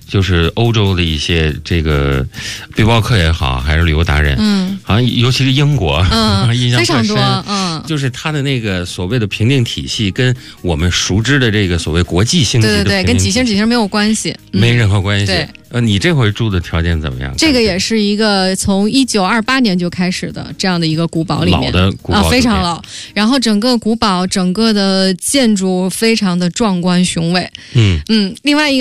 就是欧洲的一些这个背包客也好，还是旅游达人，好像尤其是英国，印象非常特多， 就是它的那个所谓的评定体系跟我们熟知的这个所谓国际星级的对，跟几星没有关系， 没任何关系。 对。 你这回住的条件怎么样？ 这个也是一个从1928年就开始的这样的一个古堡里面， 老的古堡非常老。然后整个古堡整个的建筑非常的壮观雄伟。另外一个